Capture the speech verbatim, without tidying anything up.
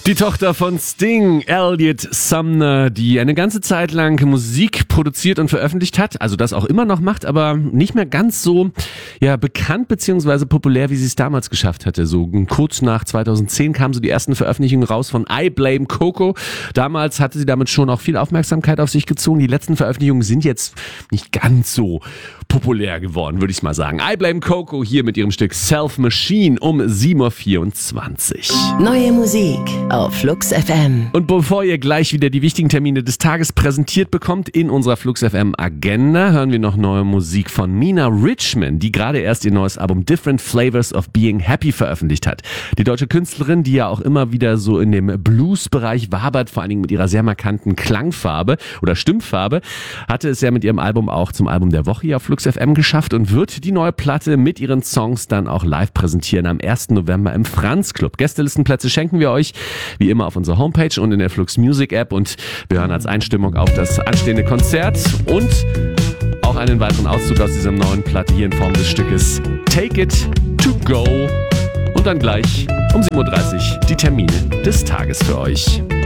Die Tochter von Sting, Elliot Sumner, die eine ganze Zeit lang Musik produziert und veröffentlicht hat, also das auch immer noch macht, aber nicht mehr ganz so ja, bekannt bzw. populär, wie sie es damals geschafft hatte. So kurz nach zweitausendzehn kamen so die ersten Veröffentlichungen raus von I Blame Coco. Damals hatte sie damit schon auch viel Aufmerksamkeit auf sich gezogen. Die letzten Veröffentlichungen sind jetzt nicht ganz so populär geworden, würde ich mal sagen. I Blame Coco hier mit ihrem Stück Self Machine um sieben Uhr vierundzwanzig. Neue Musik auf Flux F M. Und bevor ihr gleich wieder die wichtigen Termine des Tages präsentiert bekommt in unserer Flux F M Agenda, hören wir noch neue Musik von Mina Richman, die gerade erst ihr neues Album Different Flavors of Being Happy veröffentlicht hat. Die deutsche Künstlerin, die ja auch immer wieder so in dem Blues-Bereich wabert, vor allen Dingen mit ihrer sehr markanten Klangfarbe oder Stimmfarbe, hatte es ja mit ihrem Album auch zum Album der Woche hier auf Flux F M geschafft und wird die neue Platte mit ihren Songs dann auch live präsentieren am ersten November im Franz Club. Gästelistenplätze schenken wir euch wie immer auf unserer Homepage und in der Flux Music App, und wir hören als Einstimmung auf das anstehende Konzert und auch einen weiteren Auszug aus dieser neuen Platte hier in Form des Stückes Take It To Go, und dann gleich um sieben Uhr dreißig die Termine des Tages für euch.